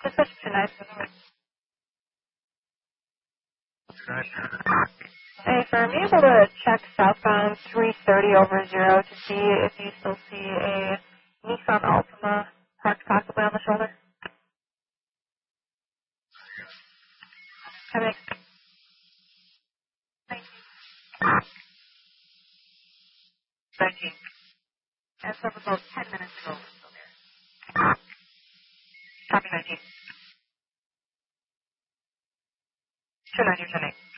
Dispatch 29. Hey, sir, I'm able to check southbound 330 over 0 to see if you still see a Nissan Altima parked possibly on the shoulder. Coming. Thank you. 19. As of about 10 minutes ago, we're still there. Copy 19. 29, you're 10.